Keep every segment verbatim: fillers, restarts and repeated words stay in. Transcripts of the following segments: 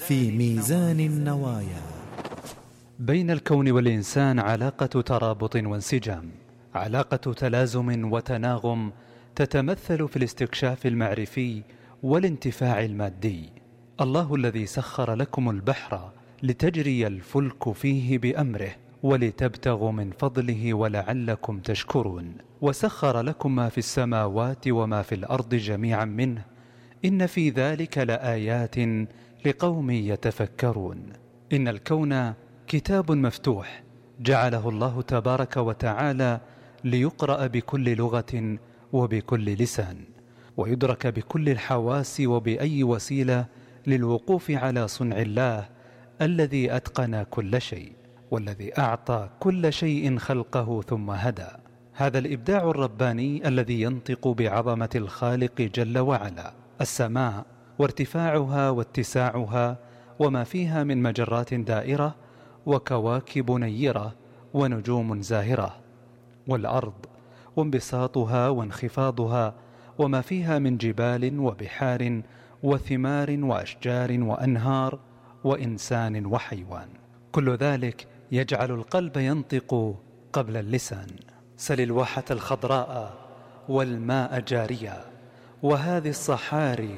في ميزان النوايا. بين الكون والإنسان علاقة ترابط وانسجام، علاقة تلازم وتناغم تتمثل في الاستكشاف المعرفي والانتفاع المادي. الله الذي سخر لكم البحر لتجري الفلك فيه بأمره ولتبتغوا من فضله ولعلكم تشكرون، وسخر لكم ما في السماوات وما في الأرض جميعا منه، إن في ذلك لآيات لقوم يتفكرون. إن الكون كتاب مفتوح جعله الله تبارك وتعالى ليقرأ بكل لغة وبكل لسان، ويدرك بكل الحواس وبأي وسيلة للوقوف على صنع الله الذي أتقن كل شيء، والذي أعطى كل شيء خلقه ثم هدى. هذا الإبداع الرباني الذي ينطق بعظمة الخالق جل وعلا. السماء وارتفاعها واتساعها وما فيها من مجرات دائرة وكواكب نيرة ونجوم زاهرة، والأرض وانبساطها وانخفاضها وما فيها من جبال وبحار وثمار وأشجار وأنهار وإنسان وحيوان، كل ذلك يجعل القلب ينطق قبل اللسان. سل الواحة الخضراء والماء جاريا، وهذه الصحاري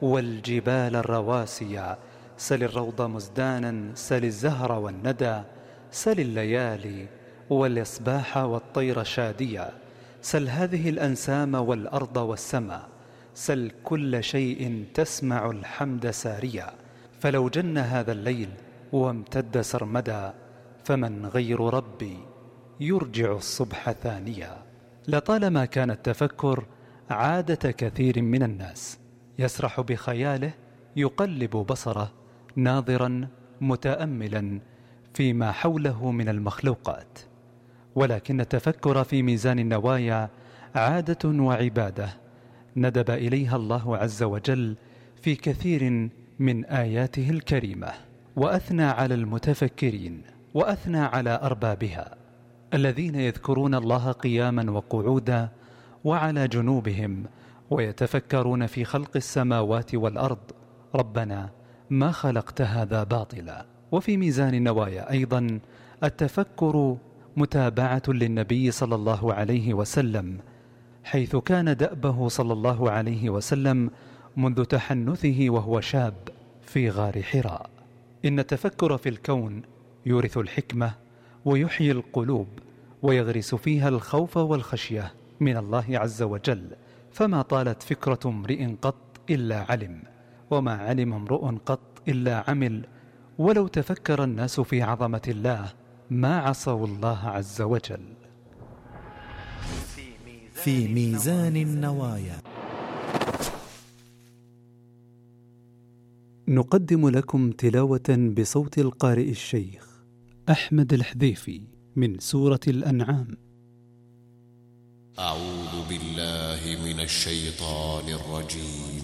والجبال الرواسيا، سل الروض مزدانا، سل الزهر والندى، سل الليالي والإصباح والطير شاديا، سل هذه الأنسام والأرض والسماء، سل كل شيء تسمع الحمد ساريا. فلو جن هذا الليل وامتد سرمدا، فمن غير ربي يرجع الصبح ثانيا. لطالما كان التفكر عادة كثير من الناس، يسرح بخياله يقلب بصره ناظرا متأملا فيما حوله من المخلوقات، ولكن التفكر في ميزان النوايا عادة وعبادة ندب إليها الله عز وجل في كثير من آياته الكريمة، وأثنى على المتفكرين وأثنى على أربابها الذين يذكرون الله قياما وقعودا وعلى جنوبهم ويتفكرون في خلق السماوات والأرض. ربنا ما خلقت هذا باطلا. وفي ميزان النوايا أيضا التفكر متابعة للنبي صلى الله عليه وسلم، حيث كان دأبه صلى الله عليه وسلم منذ تحنثه وهو شاب في غار حراء. إن التفكر في الكون يورث الحكمة ويحيي القلوب ويغرس فيها الخوف والخشية من الله عز وجل، فما طالت فكرة امرئ قط إلا علم، وما علم امرؤ قط إلا عمل، ولو تفكر الناس في عظمة الله ما عصوا الله عز وجل. في ميزان النوايا. نقدم لكم تلاوة بصوت القارئ الشيخ أحمد الحذيفي من سورة الأنعام. أعوذ بالله من الشيطان الرجيم.